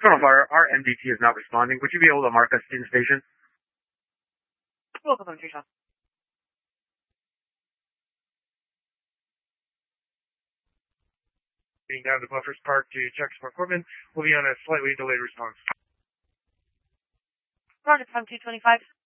Colonel Fire, our MDT is not responding. Would you be able to mark us in station? Welcome, Trisha. Being down to Buffers Park to check Smart Corbin, will be on a slightly delayed response. Roger, from 225.